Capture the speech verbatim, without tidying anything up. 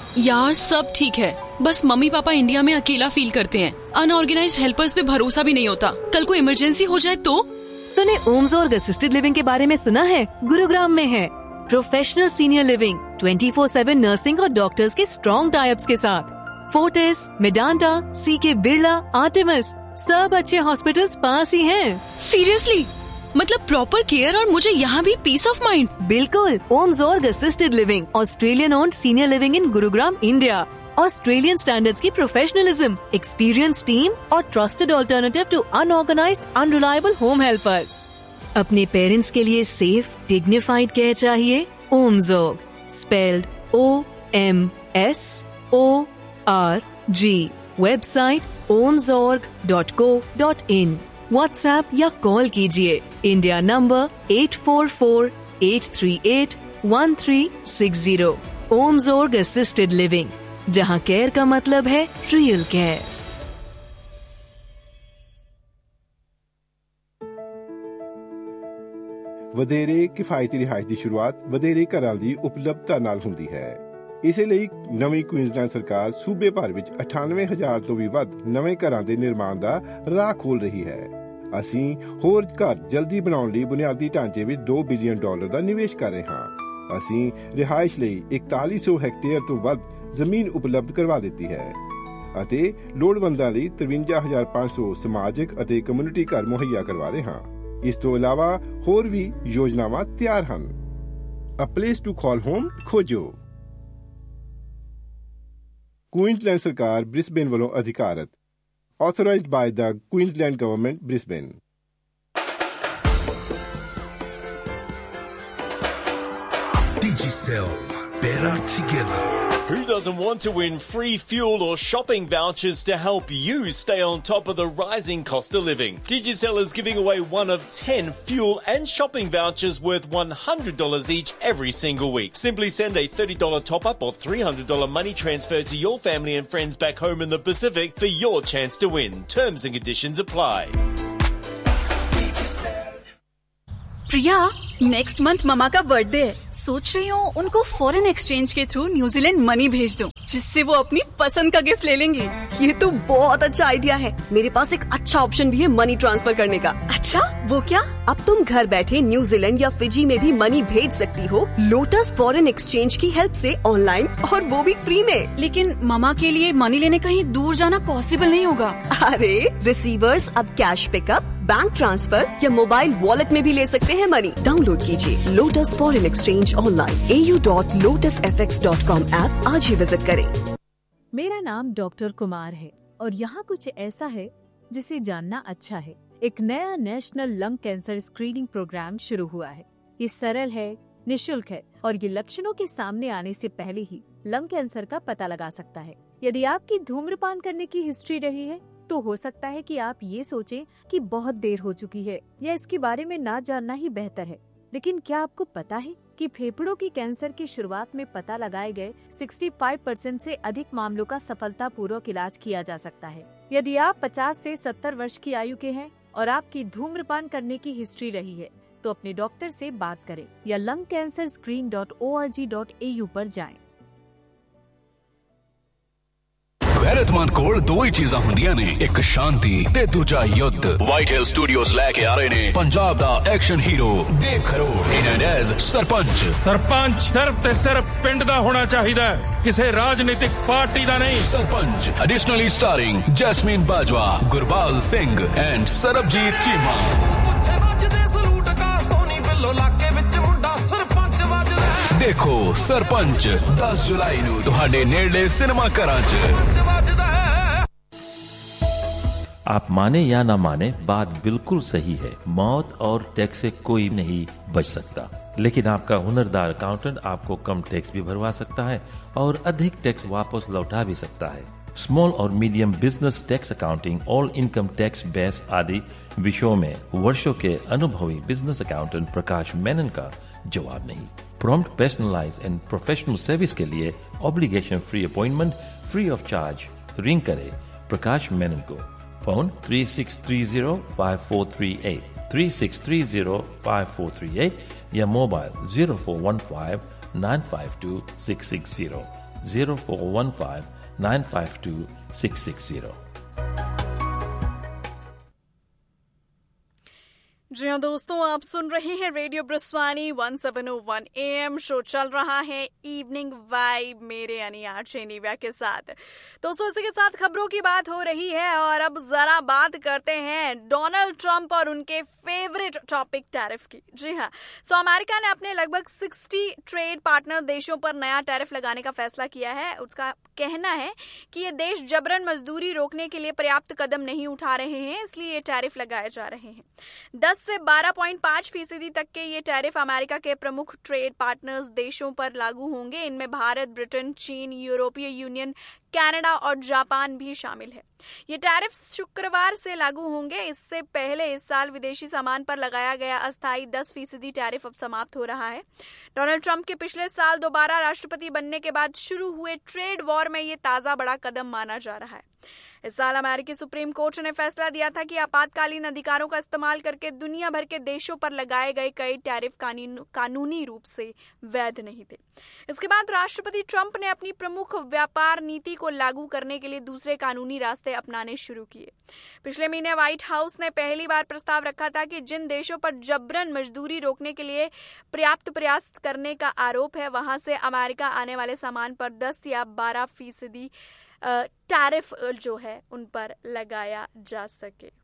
यार सब ठीक है, बस मम्मी पापा इंडिया में अकेला फील करते हैं। अनऑर्गेनाइज्ड हेल्पर्स पे भरोसा भी नहीं होता। कल को इमरजेंसी हो जाए तो? तूने ओमजोर्ग असिस्टेड लिविंग के बारे में सुना है? गुरुग्राम में है professional senior living, twenty four seven nursing और डॉक्टर्स के स्ट्रॉन्ग टाइप्स के साथ। फोर्टिस, मेडांटा, सीके बिरला, आर्टेमिस, सब अच्छे हॉस्पिटल्स पास ही हैं। सीरियसली? मतलब प्रॉपर केयर और मुझे यहाँ भी पीस ऑफ माइंड। बिल्कुल। ओमजोर्ग assisted living, Australian owned senior living in Gurugram, India. Australian standards की प्रोफेशनलिज्म, एक्सपीरियंस टीम और trusted alternative to unorganised unreliable home helpers. अपने पेरेंट्स के लिए सेफ डिग्निफाइड केयर चाहिए? ओमजोर्ग, spelled O M S O R G. Website ओमजोर्ग dot co dot in. WhatsApp या call कीजिए India number eight four four eight three eight one three six zero. ओमजोर्ग assisted living, जहां care का मतलब है real care. ਵਧੇਰੇ ਕਿਫਾਇਤੀ ਰਿਹਾਇਸ਼ ਦੀ ਸ਼ੁਰੂਆਤ ਵਧੇਰੇ ਘਰਾਂ ਦੀ ਉਪਲਬਧਤਾ ਨਾਲ ਹੁੰਦੀ ਹੈ। ਇਸੇ ਲਈ ਨਵੀਂ ਕੁਈਨਜ਼ਲੈਂਡ ਸਰਕਾਰ ਸੂਬੇ ਭਰ ਵਿੱਚ ਅਠਾਨਵੇਂ ਹਜ਼ਾਰ ਤੋਂ ਵੀ ਵੱਧ ਨਵੇਂ ਘਰਾਂ ਦੇ ਨਿਰਮਾਣ ਦਾ ਰਾਹ ਖੋਲ ਰਹੀ ਹੈ। ਅਸੀਂ ਹੋਰ ਘਰ ਜਲਦੀ ਬਣਾਉਣ ਲਈ ਬੁਨਿਆਦੀ ਢਾਂਚੇ ਵਿੱਚ ਦੋ ਬਿਲੀਅਨ ਡਾਲਰ ਦਾ ਨਿਵੇਸ਼ ਕਰ ਰਹੇ ਹਾਂ। ਅਸੀਂ ਰਿਹਾਇਸ਼ ਲਈ ਇਕਤਾਲੀ ਸੌ ਹੈਕਟੇਅਰ ਤੋਂ ਵੱਧ ਜ਼ਮੀਨ ਉਪਲਬਧ ਕਰਵਾ ਦਿੱਤੀ ਹੈ ਅਤੇ ਲੋੜਵੰਦਾਂ ਲਈ ਤਰਵੰਜਾ ਹਜ਼ਾਰ ਪੰਜ ਸੌ ਸਮਾਜਿਕ ਅਤੇ ਕਮਿਊਨਿਟੀ ਘਰ ਮੁਹੱਈਆ ਕਰਵਾ ਰਹੇ ਹਾਂ। ਇਸ ਤੋਂ ਇਲਾਵਾ ਹੋਰ ਵੀ ਯੋਜਨਾਵਾਂ ਤਿਆਰ ਹਨ। ਅ ਪਲੇਸ ਟੂ ਕਾਲ ਹੋਮ ਖੋਜੋ। ਕੁਈਨਜ਼ਲੈਂਡ ਸਰਕਾਰ ਬ੍ਰਿਸਬੇਨ ਵੱਲੋਂ ਅਧਿਕਾਰਤ। Authorized by the Queensland Government, Brisbane. Digicel, better together. Who doesn't want to win free fuel or shopping vouchers to help you stay on top of the rising cost of living? Digicel is giving away one of ten fuel and shopping vouchers worth one hundred dollars each every single week. Simply send a thirty dollars top-up or three hundred dollars money transfer to your family and friends back home in the Pacific for your chance to win. Terms and conditions apply. Priya, next month mama का birthday है। सोच रही हूँ उनको foreign exchange के through New Zealand money भेज दूँ, जिससे वो अपनी पसंद का गिफ्ट ले लेंगी। ये तो बहुत अच्छा आइडिया है। मेरे पास एक अच्छा ऑप्शन भी है मनी ट्रांसफर करने का। अच्छा, वो क्या? अब तुम घर बैठे न्यूजीलैंड या फिजी में भी मनी भेज सकती हो लोटस फॉरेन एक्सचेंज की हेल्प से ऑनलाइन, और वो भी फ्री में। लेकिन ममा के लिए मनी लेने कहीं दूर जाना पॉसिबल नहीं होगा। अरे रिसीवर्स अब कैश पिकअप, बैंक ट्रांसफर या मोबाइल वॉलेट में भी ले सकते हैं मनी। डाउनलोड कीजिए लोटस फॉरेन एक्सचेंज ऑनलाइन ए U dot lotus F x dot com app आज ही विजिट करें। मेरा नाम डॉक्टर कुमार है और यहाँ कुछ ऐसा है जिसे जानना अच्छा है। एक नया national lung cancer screening programme शुरू हुआ है। ये सरल है, निशुल्क है और ये लक्षणों के सामने आने से पहले ही लंग कैंसर का पता लगा सकता है। यदि आपकी धूम्रपान करने की हिस्ट्री रही है तो हो सकता है कि आप ये सोचें कि बहुत देर हो चुकी है या इसके बारे में ना जानना ही बेहतर है। लेकिन क्या आपको पता है कि फेफड़ों की कैंसर की शुरुआत में पता लगाए गए पैंसठ परसेंट से अधिक मामलों का सफलतापूर्वक इलाज किया जा सकता है। यदि आप पचास से सत्तर वर्ष की आयु के हैं और आपकी धूम्रपान करने की हिस्ट्री रही है तो अपने डॉक्टर से बात करें या lung cancer screen dot O R G dot A you पर जाएं। गैरतमंद कोल दो ही चीज़ां हुंदियां ने, एक शांति ते दूजा युद्ध। व्हाइट हिल स्टूडियोज लेके आ रहे ने पंजाब दा एक्शन हीरो देव खरोड़ इन एज सरपंच। सरपंच सिर्फ ते सिर्फ पिंड दा होना चाहिदा, किसी राजनीतिक पार्टी दा नहीं। Sarpanch additionally starring jasmine Bajwa, Gurbaz Singh and Sarabjit Cheema. देखो सरपंच दस जुलाई नूं तुहाडे नेड़े सिनेमा घरां च। आप माने या ना माने, बात बिल्कुल सही है। मौत और टैक्स से कोई नहीं बच सकता, लेकिन आपका हुनरदार अकाउंटेंट आपको कम टैक्स भी भरवा सकता है और अधिक टैक्स वापस लौटा भी सकता है। स्मॉल और medium business tax accounting, all income tax base आदि विषयों में वर्षों के अनुभवी बिजनेस अकाउंटेंट प्रकाश मेनन का जवाब नहीं। Prompt, personalise and professional service के लिए obligation free appointment free of charge ring करें प्रकाश मेनन को। Phone three six three zero five four three eight three six three zero five four three eight या mobile zero four one five nine five to six six zero. Zero four one five nine five to six six zero. जी हाँ दोस्तों, आप सुन रहे हैं radio ब्रस्वानी one seven O one A M. Show चल रहा है evening vibe मेरे यानी आरजे निव्या के साथ। दोस्तों इसी के साथ खबरों की बात हो रही है और अब जरा बात करते हैं डोनाल्ड ट्रंप और उनके फेवरेट टॉपिक टैरिफ की। जी हाँ, सो अमेरिका ने अपने लगभग साठ ट्रेड पार्टनर देशों पर नया टैरिफ लगाने का फैसला किया है। उसका कहना है कि ये देश जबरन मजदूरी रोकने के लिए पर्याप्त कदम नहीं उठा रहे हैं, इसलिए ये टैरिफ लगाए जा रहे हैं। दस से बारह पॉइंट पाँच फीसदी तक के ये टैरिफ अमेरिका के प्रमुख ट्रेड पार्टनर्स देशों पर लागू होंगे। इनमें भारत, ब्रिटेन, चीन, यूरोपीय यूनियन, कनाडा और जापान भी शामिल है। ये टैरिफ शुक्रवार से लागू होंगे। इससे पहले इस साल विदेशी सामान पर लगाया गया अस्थायी दस फीसदी टैरिफ अब समाप्त हो रहा है। डोनाल्ड ट्रंप के पिछले साल दोबारा राष्ट्रपति बनने के बाद शुरू हुए ट्रेड वॉर में ये ताजा बड़ा कदम माना जा रहा है। इस साल अमेरिकी सुप्रीम कोर्ट ने फैसला दिया था कि आपातकालीन अधिकारों का इस्तेमाल करके दुनिया भर के देशों पर लगाए गए कई टैरिफ कानूनी रूप से वैध नहीं थे। इसके बाद राष्ट्रपति ट्रंप ने अपनी प्रमुख व्यापार नीति को लागू करने के लिए दूसरे कानूनी रास्ते अपनाने शुरू किए। पिछले महीने व्हाइट हाउस ने पहली बार प्रस्ताव रखा था कि जिन देशों पर जबरन मजदूरी रोकने के लिए पर्याप्त प्रयास करने का आरोप है, वहां से अमेरिका आने वाले सामान पर दस या बारह फीसदी टैरिफ जो है उन पर लगाया जा सके।